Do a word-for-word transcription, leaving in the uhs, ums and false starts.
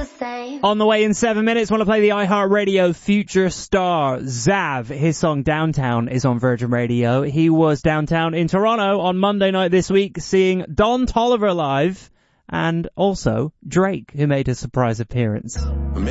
the same. On the way in seven minutes, want to play the iHeartRadio future star Zav. His song Downtown is on Virgin Radio. He was downtown in Toronto on Monday night this week seeing Don Toliver live and also Drake, who made a surprise appearance.